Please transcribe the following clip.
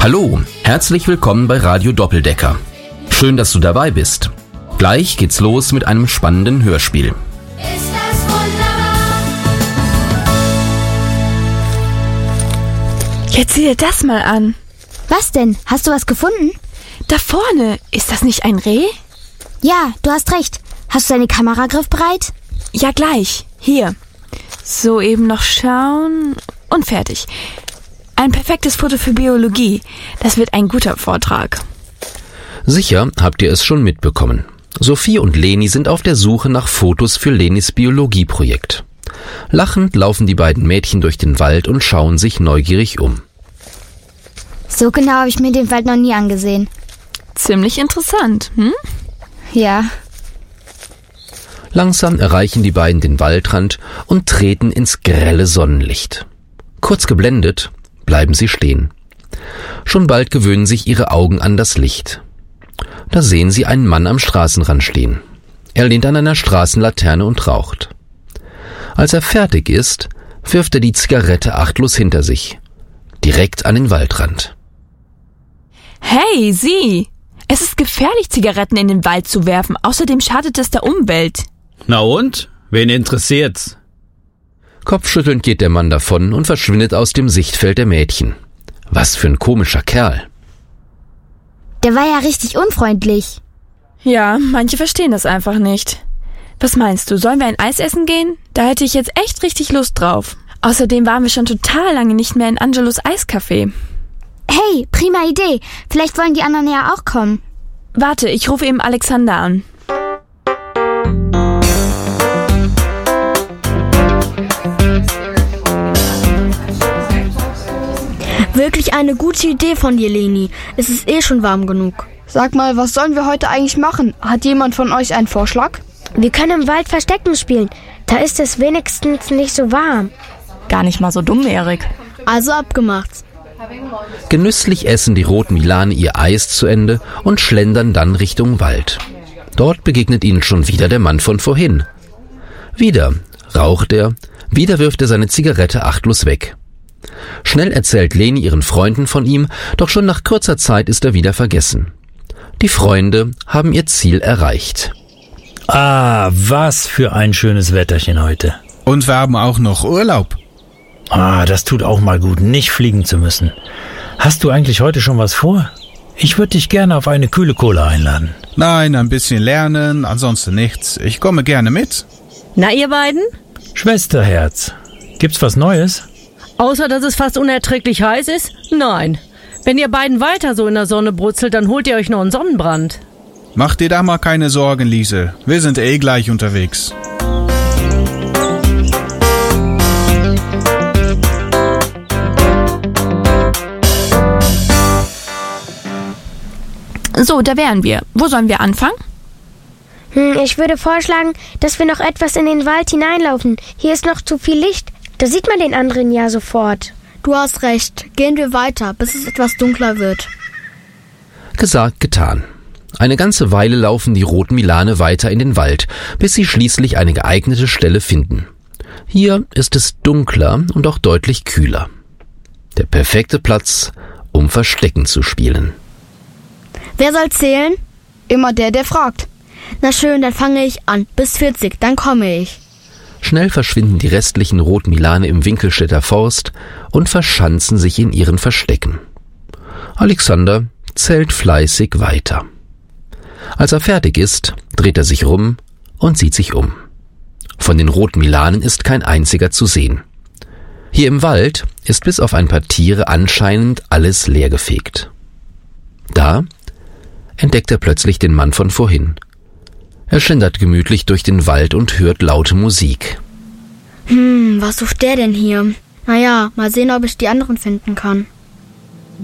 Hallo, herzlich willkommen bei Radio Doppeldecker. Schön, dass du dabei bist. Gleich geht's los mit einem spannenden Hörspiel. Ist das wunderbar? Jetzt sieh dir das mal an. Was denn? Hast du was gefunden? Da vorne, ist das nicht ein Reh? Ja, du hast recht. Hast du deine Kamera griffbereit? Ja, gleich. Hier. So, eben noch schauen und fertig. Ein perfektes Foto für Biologie. Das wird ein guter Vortrag. Sicher habt ihr es schon mitbekommen. Sophie und Leni sind auf der Suche nach Fotos für Lenis Biologieprojekt. Lachend laufen die beiden Mädchen durch den Wald und schauen sich neugierig um. So genau habe ich mir den Wald noch nie angesehen. Ziemlich interessant, hm? Ja. Langsam erreichen die beiden den Waldrand und treten ins grelle Sonnenlicht. Kurz geblendet bleiben sie stehen. Schon bald gewöhnen sich ihre Augen an das Licht. Da sehen sie einen Mann am Straßenrand stehen. Er lehnt an einer Straßenlaterne und raucht. Als er fertig ist, wirft er die Zigarette achtlos hinter sich, direkt an den Waldrand. Hey, sieh! Es ist gefährlich, Zigaretten in den Wald zu werfen. Außerdem schadet es der Umwelt. Na und? Wen interessiert's? Kopfschüttelnd geht der Mann davon und verschwindet aus dem Sichtfeld der Mädchen. Was für ein komischer Kerl. Der war ja richtig unfreundlich. Ja, manche verstehen das einfach nicht. Was meinst du, sollen wir ein Eis essen gehen? Da hätte ich jetzt echt richtig Lust drauf. Außerdem waren wir schon total lange nicht mehr in Angelos Eiscafé. Hey, prima Idee. Vielleicht wollen die anderen ja auch kommen. Warte, ich rufe eben Alexander an. Wirklich eine gute Idee von dir, Leni. Es ist eh schon warm genug. Sag mal, was sollen wir heute eigentlich machen? Hat jemand von euch einen Vorschlag? Wir können im Wald Verstecken spielen. Da ist es wenigstens nicht so warm. Gar nicht mal so dumm, Erik. Also abgemacht. Genüsslich essen die roten Milane ihr Eis zu Ende und schlendern dann Richtung Wald. Dort begegnet ihnen schon wieder der Mann von vorhin. Wieder raucht er, wieder wirft er seine Zigarette achtlos weg. Schnell erzählt Leni ihren Freunden von ihm, doch schon nach kurzer Zeit ist er wieder vergessen. Die Freunde haben ihr Ziel erreicht. Ah, was für ein schönes Wetterchen heute. Und wir haben auch noch Urlaub. Ah, das tut auch mal gut, nicht fliegen zu müssen. Hast du eigentlich heute schon was vor? Ich würde dich gerne auf eine kühle Cola einladen. Nein, ein bisschen lernen, ansonsten nichts. Ich komme gerne mit. Na, ihr beiden? Schwesterherz, gibt's was Neues? Außer, dass es fast unerträglich heiß ist? Nein. Wenn ihr beiden weiter so in der Sonne brutzelt, dann holt ihr euch noch einen Sonnenbrand. Mach dir da mal keine Sorgen, Liese. Wir sind eh gleich unterwegs. So, da wären wir. Wo sollen wir anfangen? Ich würde vorschlagen, dass wir noch etwas in den Wald hineinlaufen. Hier ist noch zu viel Licht. Da sieht man den anderen ja sofort. Du hast recht. Gehen wir weiter, bis es etwas dunkler wird. Gesagt, getan. Eine ganze Weile laufen die roten Milane weiter in den Wald, bis sie schließlich eine geeignete Stelle finden. Hier ist es dunkler und auch deutlich kühler. Der perfekte Platz, um Verstecken zu spielen. Wer soll zählen? Immer der fragt. Na schön, dann fange ich an. Bis 40, dann komme ich. Schnell verschwinden die restlichen roten Milane im Winkelstädter Forst und verschanzen sich in ihren Verstecken. Alexander zählt fleißig weiter. Als er fertig ist, dreht er sich rum und sieht sich um. Von den roten Milanen ist kein einziger zu sehen. Hier im Wald ist bis auf ein paar Tiere anscheinend alles leergefegt. Da entdeckt er plötzlich den Mann von vorhin. Er schlendert gemütlich durch den Wald und hört laute Musik. Was sucht der denn hier? Naja, mal sehen, ob ich die anderen finden kann.